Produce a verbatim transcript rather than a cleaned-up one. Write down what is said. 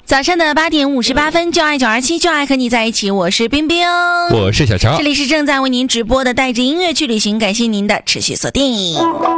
早上的八点五十八分，就爱九二七，就爱和你在一起。我是冰冰， 我是小乔， 这里是正在为您直播的带着音乐去旅行，感谢您的持续锁定。